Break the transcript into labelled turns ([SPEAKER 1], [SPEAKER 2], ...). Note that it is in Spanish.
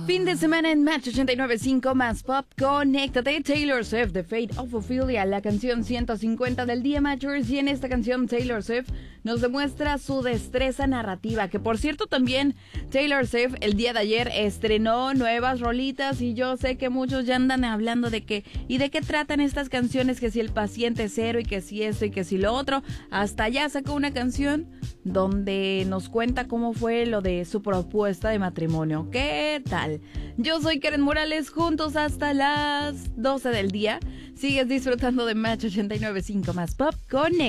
[SPEAKER 1] Fin de semana en Match 89.5 más pop. Conéctate. Taylor Swift, The Fate of Ophelia, la canción 150 del día, Matchers. Y en esta canción Taylor Swift nos demuestra su destreza narrativa. Que por cierto también Taylor Swift el día de ayer estrenó nuevas rolitas. Y yo sé que muchos ya andan hablando de que y de qué tratan estas canciones. Que si el paciente cero y que si esto y que si lo otro. Hasta ya sacó una canción donde nos cuenta cómo fue lo de su propuesta de matrimonio. ¿Qué tal? Yo soy Karen Morales, juntos hasta las 12 del día. Sigues disfrutando de Match 89.5 más pop. Conecta.